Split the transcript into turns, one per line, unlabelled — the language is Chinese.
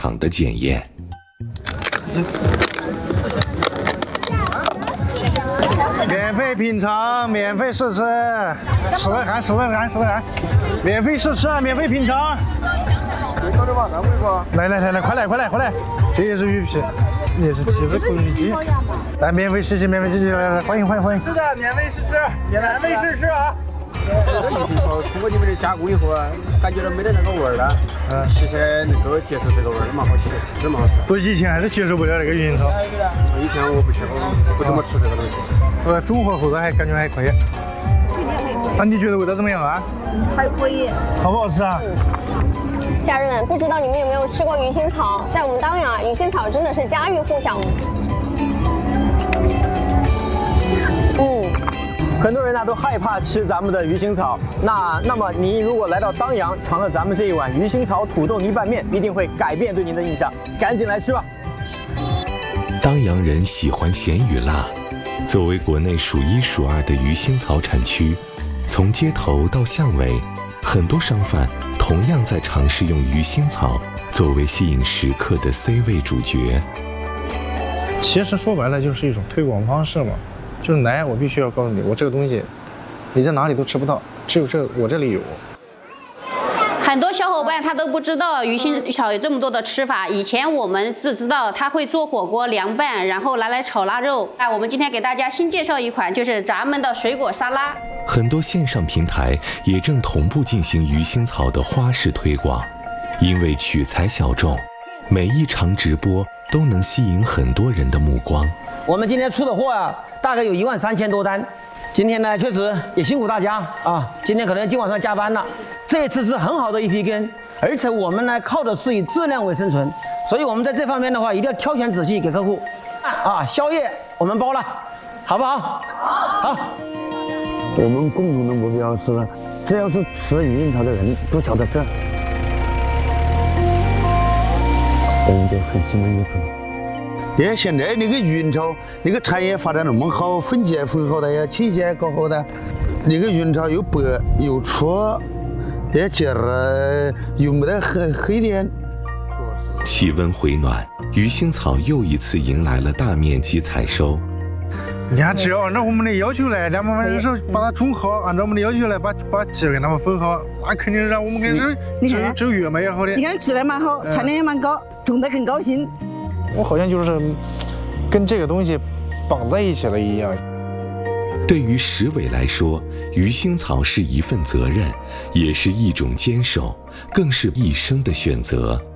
场的检验。
免费品尝，免费试吃，10来盘，10来盘，10来盘，免费试吃，免费品尝。来，快来！这也是鱼皮，也是起司口鱼鸡。来，免费试吃，来，欢迎！是的，免费试吃，免费试吃啊！
这个鱼腥草通过你们的加工以后啊，感觉到没得那个味儿了。其实能够接受这个味儿蛮好吃的，是蛮好吃。
不，以前还是接受不了这个鱼腥草。
以前我不怎么吃这个东西。
中和后头感觉还可以。那你觉得味道怎么样啊？
还可以。
好不好吃啊？
家人们，不知道你们有没有吃过鱼腥草？在我们当阳啊，鱼腥草真的是家喻户晓。
很多人呢都害怕吃咱们的鱼腥草，那么你如果来到当阳尝了咱们这一碗鱼腥草土豆泥拌面，一定会改变对您的印象，赶紧来吃吧！
当阳人喜欢咸与辣，作为国内数1数2的鱼腥草产区，从街头到巷尾，很多商贩同样在尝试用鱼腥草作为吸引食客的 C 位主角。
其实说白了就是一种推广方式嘛。就是来，我必须要告诉你，我这个东西，你在哪里都吃不到，只有我这里有。
很多小伙伴他都不知道鱼腥草有这么多的吃法。以前我们只知道它会做火锅凉拌，然后拿来炒腊肉。我们今天给大家新介绍一款，就是咱们的水果沙拉。
很多线上平台也正同步进行鱼腥草的花式推广，因为取材小众，每一场直播都能吸引很多人的目光。
我们今天出的货啊，大概有13000多单。今天呢，确实也辛苦大家啊！今天可能今晚上加班了。这次是很好的一批根，而且我们呢靠的是以质量为生存，所以我们在这方面的话一定要挑选仔细给客户。宵夜我们包了，好不好？好。
我们共同的目标是，只要是吃鱼腥草的人都晓得这，我们都很心满意足。
因为现在那个鱼腥草那个产业发展那么好，分解很好的呀，清洁搞好的，那个鱼腥草又白又粗，也接着又没得黑点。
气温回暖，鱼腥草又一次迎来了大面积采收。
你看，只要按照我们的要求来，咱们是把它种好，按照我们的要求来把基给它们分好，那肯定是让我们跟只有越卖越好的。
你看质量蛮好，产量也蛮高，种得更高兴。
我好像就是跟这个东西绑在一起了一样。
对于石伟来说，鱼腥草是一份责任，也是一种坚守，更是一生的选择。